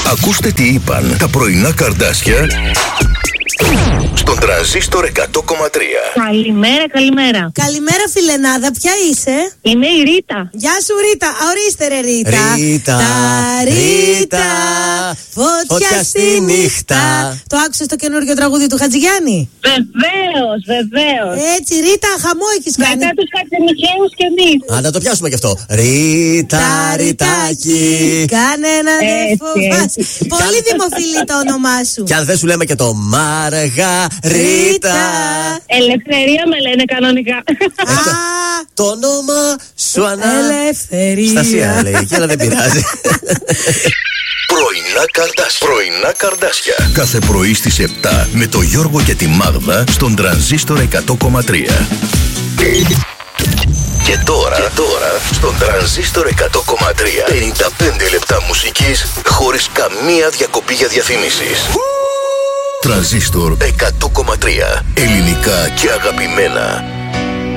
Ακούστε τι είπαν τα πρωινά καρδάσια στον Τρανζίστορ 100,3. Καλημέρα, καλημέρα. Καλημέρα, φιλενάδα, ποια είσαι? Είμαι η Ρίτα. Γεια σου, Ρίτα. Ορίστε, ρε Ρίτα. Ρίτα, Ρίτα, φωτιά στη νύχτα. Το άκουσες το καινούργιο τραγούδι του Χατζηγιάννη? Βεβαίως, βεβαίως. Έτσι, Ρίτα, χαμό έχεις κάνει. Μετά τους Χατζημιχαίους και εμείς. Α, να το πιάσουμε κι αυτό. Ρίτα, ρητάκι. Κανένα δεν Έτσι, φοβάσαι. Πολύ δημοφιλή το όνομά σου. Κι αν δεν σου λέμε και το Μαργαρίτα. Ελευθερία με λένε κανονικά. Το όνομα σου Ελευθερία. Στασία λέει, αλλά δεν πειράζει. Πρωινά καρδάσια. Πρωινά καρδάσια. Κάθε πρωί στις 7 με το Γιώργο και τη Μάγδα στον Τρανζίστορ 100,3. Και τώρα στον Τρανζίστορ 100,3 55 λεπτά μουσικής χωρίς καμία διακοπή για διαφήμισεις. Τρανζίστορ 100,3. Ελληνικά και αγαπημένα.